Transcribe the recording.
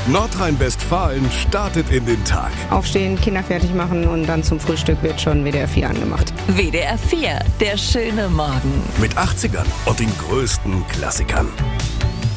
Nordrhein-Westfalen startet in den Tag. Aufstehen, Kinder fertig machen und dann zum Frühstück wird schon WDR 4 angemacht. WDR 4, der schöne Morgen. Mit 80ern und den größten Klassikern.